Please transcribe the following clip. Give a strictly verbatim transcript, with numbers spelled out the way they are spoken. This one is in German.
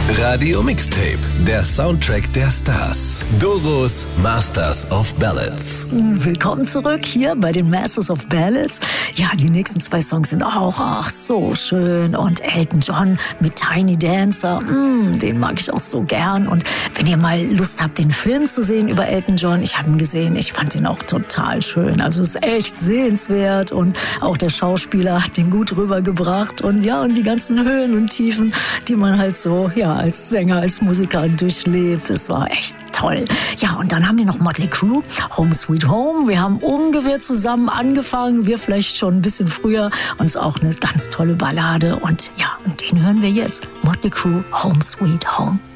Radio Mixtape, der Soundtrack der Stars. Doros Masters of Ballads. Willkommen zurück hier bei den Masters of Ballads. Ja, die nächsten zwei Songs sind auch ach, so schön. Und Elton John mit Tiny Dancer, mm, den mag ich auch so gern. Und wenn ihr mal Lust habt, den Film zu sehen über Elton John, ich habe ihn gesehen, ich fand ihn auch total schön. Also es ist echt sehenswert und auch der Schauspieler hat den gut rübergebracht. Und ja, und die ganzen Höhen und Tiefen, die man halt so, ja, als Sänger, als Musiker durchlebt. Es war echt toll. Ja, und dann haben wir noch Mötley Crüe, Home Sweet Home. Wir haben ungefähr zusammen angefangen, wir vielleicht schon ein bisschen früher. Und es ist auch eine ganz tolle Ballade. Und ja, und den hören wir jetzt. Mötley Crüe, Home Sweet Home.